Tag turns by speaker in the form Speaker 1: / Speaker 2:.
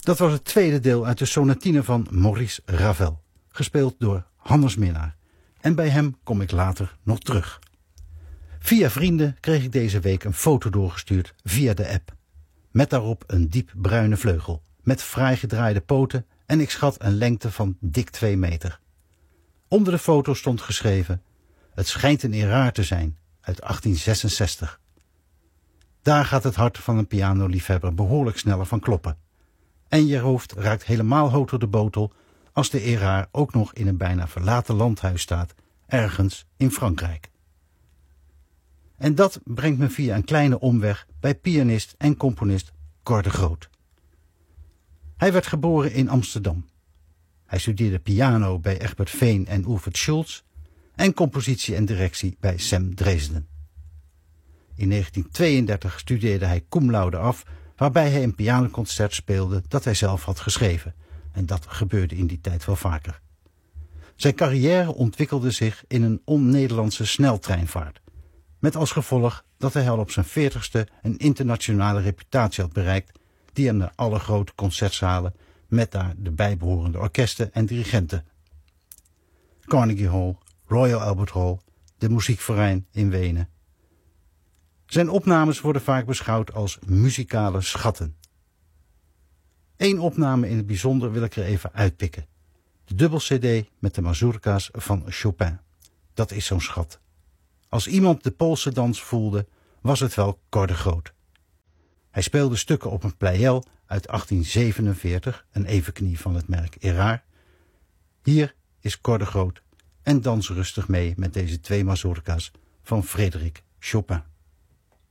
Speaker 1: Dat was het tweede deel uit de sonatine van Maurice Ravel, gespeeld door Hannes Minnaar. En bij hem kom ik later nog terug. Via vrienden kreeg ik deze week een foto doorgestuurd via de app. Met daarop een diep bruine vleugel, met fraai gedraaide poten en ik schat een lengte van dik 2 meter. Onder de foto stond geschreven: het schijnt een Erard te zijn, uit 1866. Daar gaat het hart van een pianoliefhebber behoorlijk sneller van kloppen. En je hoofd raakt helemaal hoog door de botel als de Erard ook nog in een bijna verlaten landhuis staat, ergens in Frankrijk. En dat brengt me via een kleine omweg bij pianist en componist Cor de Groot. Hij werd geboren in Amsterdam. Hij studeerde piano bij Egbert Veen en Ulfert Schulz en compositie en directie bij Sam Dresden. In 1932 studeerde hij cum laude af, waarbij hij een pianoconcert speelde dat hij zelf had geschreven. En dat gebeurde in die tijd wel vaker. Zijn carrière ontwikkelde zich in een on-Nederlandse sneltreinvaart. Met als gevolg dat hij al op zijn 40ste een internationale reputatie had bereikt, die aan de allergrote concertzalen met daar de bijbehorende orkesten en dirigenten. Carnegie Hall, Royal Albert Hall, de Muziekverein in Wenen. Zijn opnames worden vaak beschouwd als muzikale schatten. Eén opname in het bijzonder wil ik er even uitpikken. De dubbel-cd met de mazurka's van Chopin. Dat is zo'n schat. Als iemand de Poolse dans voelde, was het wel Cor de Groot. Hij speelde stukken op een Pleyel uit 1847, een evenknie van het merk Erard. Hier is Cor de Groot en dans rustig mee met deze 2 mazurka's van Frédéric Chopin.